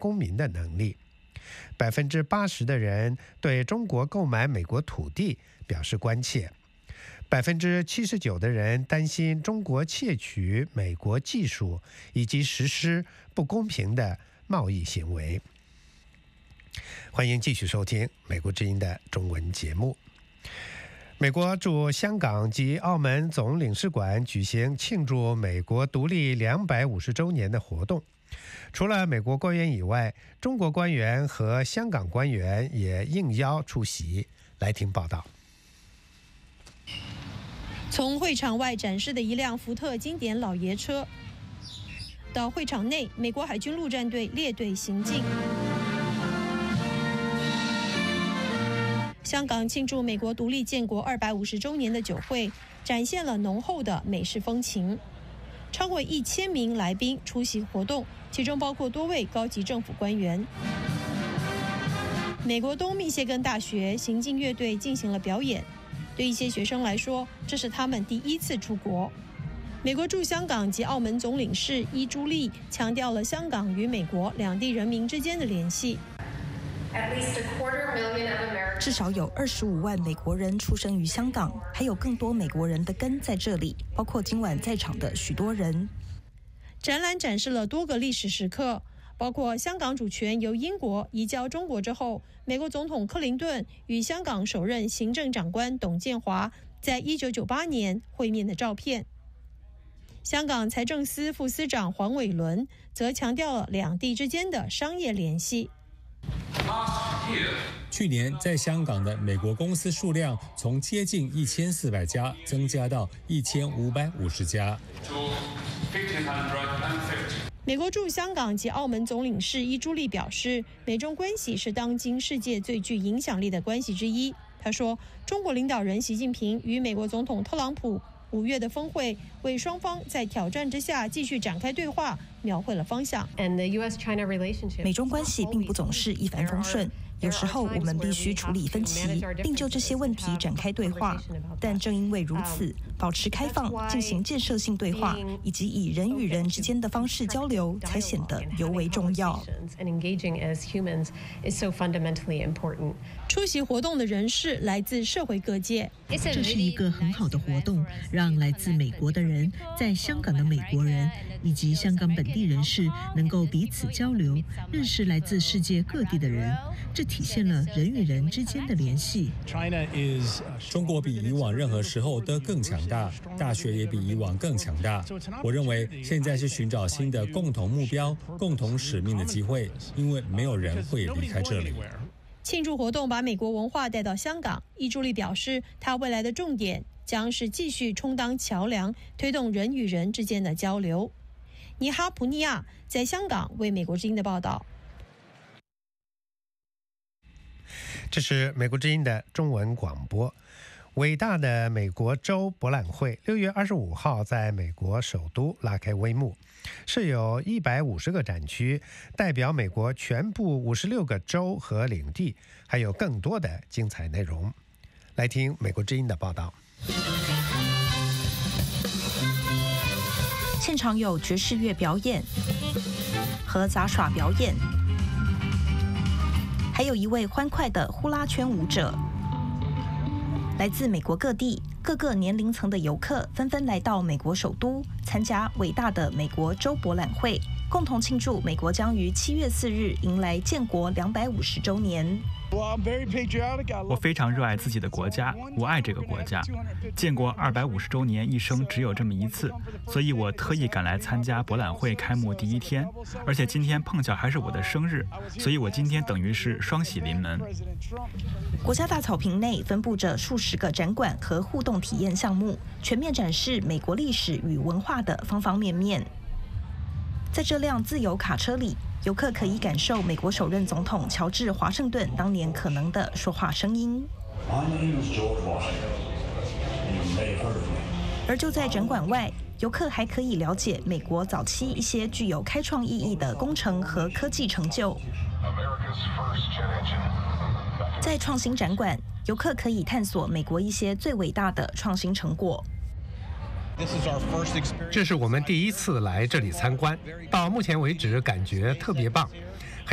公民的能力。80%的人对中国购买美国土地表示关切，79%的人担心中国窃取美国技术以及实施不公平的贸易行为。欢迎继续收听美国之音的中文节目。美国驻香港及澳门总领事馆举行庆祝美国独立250周年的活动，除了美国官员以外，中国官员和香港官员也应邀出席。来听报道。 从会场外展示的一辆福特经典老爷车，到会场内美国海军陆战队列队行进。香港庆祝美国独立建国250周年的酒会，展现了浓厚的美式风情。超过1000名来宾出席活动，其中包括多位高级政府官员。美国东密歇根大学行进乐队进行了表演，对一些学生来说，这是他们第一次出国。美国驻香港及澳门总领事伊朱莉强调了香港与美国两地人民之间的联系。 至少有25万美国人出生于香港，还有更多美国人的根在这里，包括今晚在场的许多人。 展览展示了多个历史时刻，包括香港主权由英国移交中国之后，美国总统克林顿与香港首任行政长官董建华在1998年会面的照片。香港财政司副司长黄伟伦则强调了两地之间的商业联系。 去年在香港的美国公司数量从接近1400家增加到1550家。 美国驻香港及澳门总领事伊朱莉表示，美中关系是当今世界最具影响力的关系之一。他说，中国领导人习近平与美国总统特朗普5月的峰会，为双方在挑战之下继续展开对话描绘了方向。 美中关系并不总是一帆风顺，有时候我们必须处理分歧，并就这些问题展开对话。但正因为如此，保持开放、进行建设性对话，以及以人与人之间的方式交流，才显得尤为重要。 出席活动的人士来自社会各界。 这是一个很好的活动，让来自美国的人、在香港的美国人以及香港本地人士能够彼此交流，认识来自世界各地的人。这体现了人与人之间的联系。 中国比以往任何时候都更强大，大学也比以往更强大。我认为现在是寻找新的共同目标、共同使命的机会，因为没有人会离开这里。 庆祝活动把美国文化带到香港，伊朱莉表示，她未来的重点将是继续充当桥梁，推动人与人之间的交流。尼哈普尼亚在香港为美国之音的报道。 这是美国之音的中文广播。伟大的美国州博览会6月25号在美国首都拉开帷幕，设有150个展区，代表美国全部56个州和领地，还有更多的精彩内容。来听美国之音的报道。 现场有爵士乐表演和杂耍表演，还有一位欢快的呼啦圈舞者。来自美国各地、各个年龄层的游客纷纷来到美国首都，参加伟大的美国州博览会，共同庆祝美国将于7月4日迎来建国250周年。 我非常热爱自己的国家，我爱这个国家。建国250周年一生只有这么一次，所以我特意赶来参加博览会开幕第一天，而且今天碰巧还是我的生日，所以我今天等于是双喜临门。 国家大草坪内分布着数十个展馆和互动体验项目，全面展示美国历史与文化的方方面面。在这辆自由卡车里，游客可以感受美国首任总统乔治·华盛顿当年可能的说话声音。而就在展馆外，游客还可以了解美国早期一些具有开创意义的工程和科技成就。在创新展馆，游客可以探索美国一些最伟大的创新成果。 这是我们第一次来这里参观，到目前为止感觉特别棒。